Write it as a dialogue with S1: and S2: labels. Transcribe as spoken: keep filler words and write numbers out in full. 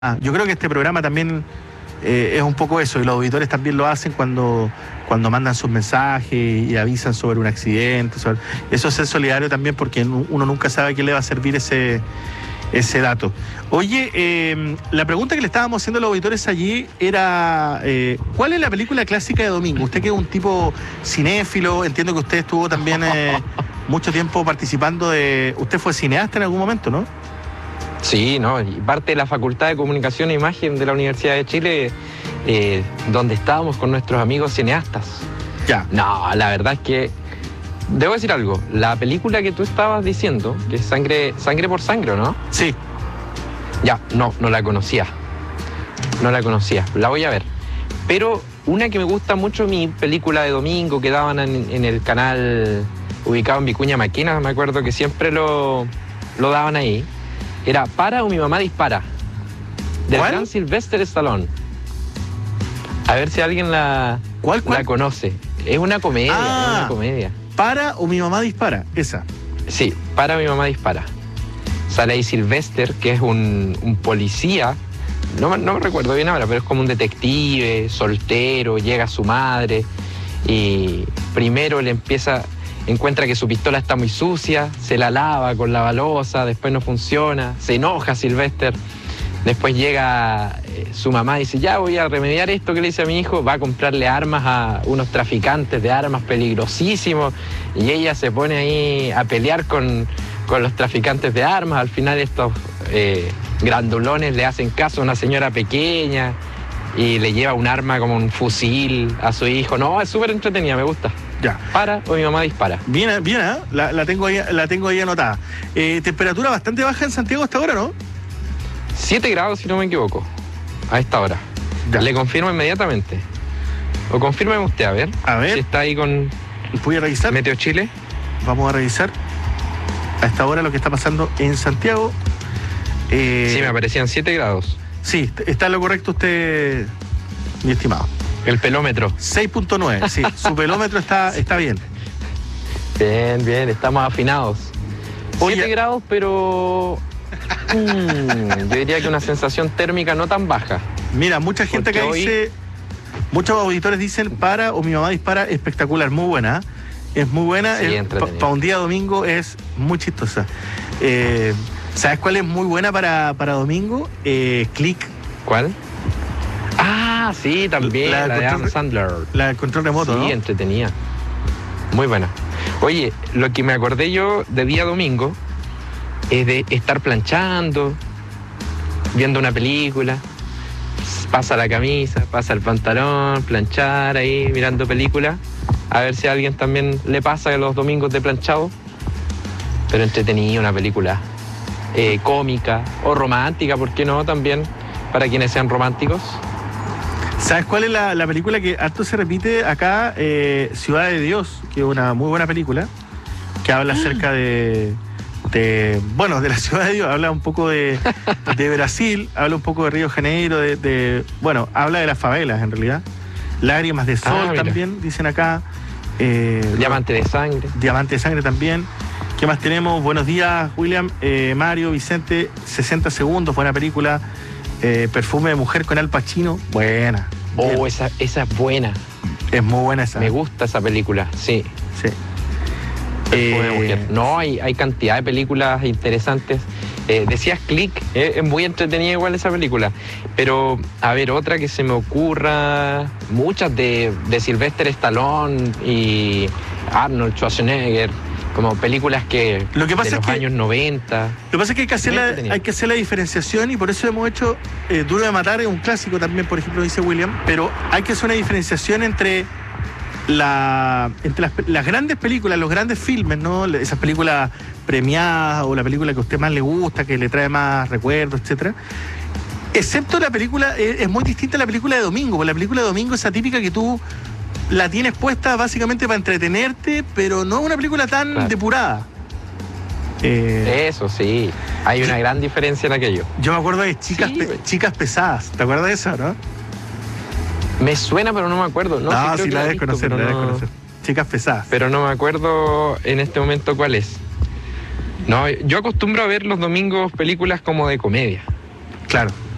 S1: Ah, yo creo que este programa también eh, es un poco eso, y los auditores también lo hacen cuando, cuando mandan sus mensajes y avisan sobre un accidente. Sobre... Eso es ser solidario también, porque uno nunca sabe a quién le va a servir ese, ese dato. Oye, eh, la pregunta que le estábamos haciendo a los auditores allí era, eh, ¿cuál es la película clásica de domingo? Usted que es un tipo cinéfilo, entiendo que usted estuvo también eh, mucho tiempo participando de... Usted fue cineasta en algún momento, ¿no?
S2: Sí, ¿no? Y parte de la Facultad de Comunicación e Imagen de la Universidad de Chile, eh, donde estábamos con nuestros amigos cineastas.
S1: Ya.
S2: No, la verdad es que, debo decir algo, la película que tú estabas diciendo, que es Sangre, Sangre por Sangre, ¿no?
S1: Sí.
S2: Ya, no, no la conocía. No la conocía, la voy a ver. Pero una que me gusta mucho, mi película de domingo que daban en, en el canal ubicado en Vicuña Maquena, me acuerdo que siempre lo, lo daban ahí. Era Para o mi mamá dispara, del
S1: ¿Cuál?
S2: gran Sylvester Stallone. A ver si alguien la,
S1: ¿Cuál, cuál?
S2: la conoce. Es una comedia,
S1: Ah,
S2: es una comedia.
S1: Para o mi mamá dispara, esa.
S2: Sí, Para o mi mamá dispara. Sale ahí Sylvester, que es un, un policía, no, no me recuerdo bien ahora, pero es como un detective, soltero, llega a su madre y primero le empieza... Encuentra que su pistola está muy sucia, se la lava con la balosa, después no funciona, se enoja Sylvester. Después llega eh, su mamá y dice, ya voy a remediar esto que le hice a mi hijo, va a comprarle armas a unos traficantes de armas peligrosísimos, y ella se pone ahí a pelear con, con los traficantes de armas. Al final estos eh, grandulones le hacen caso a una señora pequeña y le lleva un arma como un fusil a su hijo. No, es súper entretenida, me gusta.
S1: Ya.
S2: Para o mi mamá dispara.
S1: Bien, bien, ¿eh? la, la, tengo ahí, la tengo ahí anotada. Eh, temperatura bastante baja en Santiago hasta ahora, ¿no?
S2: siete grados, si no me equivoco, a esta hora.
S1: Ya.
S2: Le confirmo inmediatamente. O confírmeme usted, a ver.
S1: A ver.
S2: Si está ahí con
S1: Voy a revisar.
S2: Meteo Chile.
S1: Vamos a revisar a esta hora lo que está pasando en Santiago. Eh,
S2: Sí, me aparecían siete grados.
S1: Sí, está en lo correcto usted, mi estimado.
S2: El pelómetro.
S1: seis punto nueve, sí. Su pelómetro está, está bien.
S2: Bien, bien, estamos afinados.
S1: Oye.
S2: siete grados, pero... mm, yo diría que una sensación térmica no tan baja.
S1: Mira, mucha gente
S2: Porque
S1: acá
S2: hoy-
S1: dice, muchos auditores dicen Para o mi mamá dispara, espectacular, muy buena. ¿eh? Es muy buena,
S2: Sí,
S1: para
S2: entretenida.
S1: un día domingo es muy chistosa. Eh, ¿Sabes cuál es muy buena para, para domingo? Eh, Click,
S2: ¿Cuál? Ah, sí, también,
S1: La
S2: la, de
S1: control-
S2: Adam Sandler.
S1: la del control remoto,
S2: Sí,
S1: ¿no?
S2: entretenida. Muy buena. Oye, lo que me acordé yo de día domingo es de estar planchando, viendo una película, pasa la camisa, pasa el pantalón, planchar ahí, mirando película, a ver si a alguien también le pasa los domingos de planchado, pero entretenida, una película eh, cómica o romántica, ¿por qué no? También, para quienes sean románticos.
S1: ¿Sabes cuál es la, la película que harto se repite acá? Eh, Ciudad de Dios, que es una muy buena película, que habla acerca de, de, bueno, de la Ciudad de Dios, habla un poco de, de Brasil, habla un poco de Río de Janeiro, de, de, bueno, habla de las favelas en realidad. Lágrimas de Sol
S2: Ah, mira.
S1: también, dicen acá. Eh,
S2: Diamante de sangre.
S1: Diamante de Sangre también. ¿Qué más tenemos? Buenos días, William, eh, Mario, Vicente, sesenta segundos, buena película. Eh, Perfume de mujer con Al Pacino, buena.
S2: Oh,
S1: Bien.
S2: esa, esa es buena.
S1: Es muy buena esa.
S2: Me gusta esa película, sí.
S1: Sí.
S2: Perfume de
S1: Eh,
S2: mujer. No, hay, hay cantidad de películas interesantes. Eh, decías Click, eh, es muy entretenida igual esa película. Pero, a ver, otra que se me ocurra, muchas de, de Sylvester Stallone y Arnold Schwarzenegger, como películas que,
S1: Lo que pasa
S2: de
S1: es
S2: los
S1: que-
S2: años noventa.
S1: Lo que pasa es que hay que hacer,
S2: Muy
S1: la,
S2: entretenido.
S1: hay que hacer la diferenciación, y por eso hemos hecho eh, Duro de Matar, es un clásico también, por ejemplo, dice William, pero hay que hacer una diferenciación entre, la, entre las, las grandes películas, los grandes filmes, ¿no? Esas películas premiadas o la película que a usted más le gusta, que le trae más recuerdos, etcétera. Excepto la película, eh, es muy distinta a la película de domingo, porque la película de domingo es atípica, que tú la tienes puesta básicamente para entretenerte, pero no es una película tan
S2: Claro.
S1: depurada. Eh,
S2: Eso sí, hay una gran diferencia en aquello.
S1: Yo me acuerdo de chicas,
S2: Sí,
S1: pe-
S2: güey.
S1: chicas pesadas. ¿Te acuerdas de eso, no?
S2: Me suena, pero no me acuerdo. No,
S1: No,
S2: sí, creo
S1: sí
S2: que
S1: la
S2: he
S1: debes
S2: visto,
S1: conocer, la
S2: pero
S1: debes
S2: no-
S1: conocer. Chicas pesadas.
S2: Pero no me acuerdo en este momento cuál es. No, yo acostumbro a ver los domingos películas como de comedia.
S1: Claro.